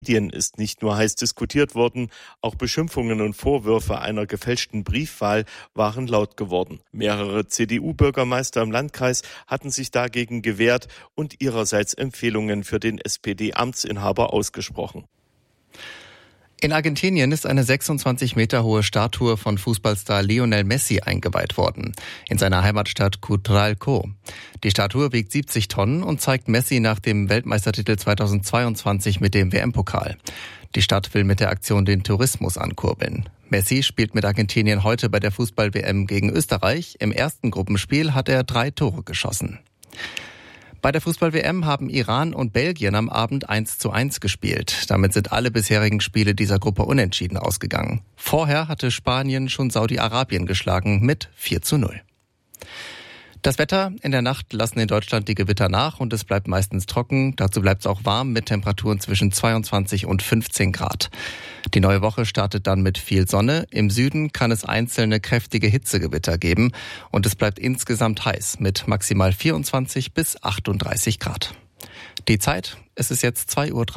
Medien ist nicht nur heiß diskutiert worden, auch Beschimpfungen und Vorwürfe einer gefälschten Briefwahl waren laut geworden. Mehrere CDU-Bürgermeister im Landkreis hatten sich dagegen gewehrt und ihrerseits Empfehlungen für den SPD-Amtsinhaber ausgesprochen. In Argentinien ist eine 26 Meter hohe Statue von Fußballstar Lionel Messi eingeweiht worden, in seiner Heimatstadt Cutralcó. Die Statue wiegt 70 Tonnen und zeigt Messi nach dem Weltmeistertitel 2022 mit dem WM-Pokal. Die Stadt will mit der Aktion den Tourismus ankurbeln. Messi spielt mit Argentinien heute bei der Fußball-WM gegen Österreich. Im ersten Gruppenspiel hat er 3 Tore geschossen. Bei der Fußball-WM haben Iran und Belgien am Abend 1:1 gespielt. Damit sind alle bisherigen Spiele dieser Gruppe unentschieden ausgegangen. Vorher hatte Spanien schon Saudi-Arabien geschlagen mit 4:0. Das Wetter: In der Nacht lassen in Deutschland die Gewitter nach und es bleibt meistens trocken. Dazu bleibt es auch warm mit Temperaturen zwischen 22 und 15 Grad. Die neue Woche startet dann mit viel Sonne. Im Süden kann es einzelne kräftige Hitzegewitter geben und es bleibt insgesamt heiß mit maximal 24 bis 38 Grad. Die Zeit: Es ist jetzt 2:03 Uhr.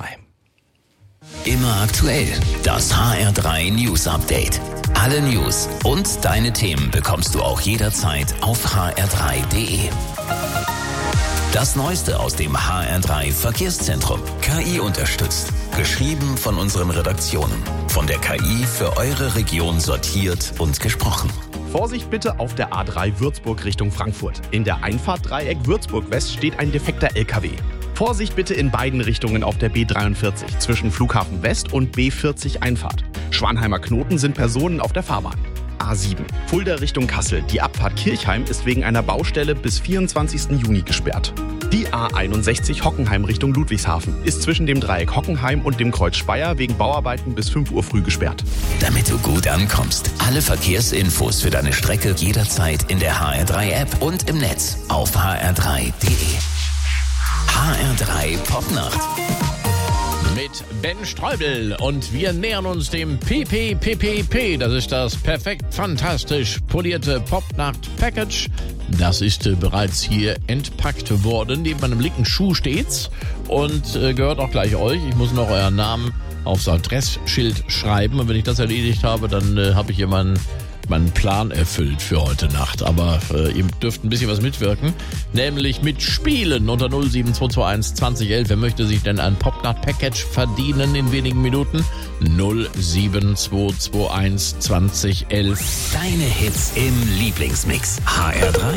Immer aktuell, das HR3 News Update. Alle News und deine Themen bekommst du auch jederzeit auf hr3.de. Das Neueste aus dem HR3 Verkehrszentrum. KI unterstützt. Geschrieben von unseren Redaktionen. Von der KI für eure Region sortiert und gesprochen. Vorsicht bitte auf der A3 Würzburg Richtung Frankfurt. In der Einfahrt Dreieck Würzburg West steht ein defekter LKW. Vorsicht bitte in beiden Richtungen auf der B43 zwischen Flughafen West und B40 Einfahrt. Schwanheimer Knoten sind Personen auf der Fahrbahn. A7 Fulda Richtung Kassel. Die Abfahrt Kirchheim ist wegen einer Baustelle bis 24. Juni gesperrt. Die A61 Hockenheim Richtung Ludwigshafen ist zwischen dem Dreieck Hockenheim und dem Kreuz Speyer wegen Bauarbeiten bis 5 Uhr früh gesperrt. Damit du gut ankommst, alle Verkehrsinfos für deine Strecke jederzeit in der HR3-App und im Netz auf hr3.de. HR3 Popnacht. Mit Ben Streubel und wir nähern uns dem PPPPP. Das ist das perfekt fantastisch polierte Popnacht-Package. Das ist bereits hier entpackt worden. Neben meinem linken Schuh steht's und gehört auch gleich euch. Ich muss noch euren Namen aufs Adressschild schreiben und wenn ich das erledigt habe, dann habe ich hier meinen Plan erfüllt für heute Nacht. Aber ihr dürft ein bisschen was mitwirken, nämlich mitspielen unter 07221 2011. Wer möchte sich denn ein Popnacht-Package verdienen in wenigen Minuten? 07221 2011. Deine Hits im Lieblingsmix. HR3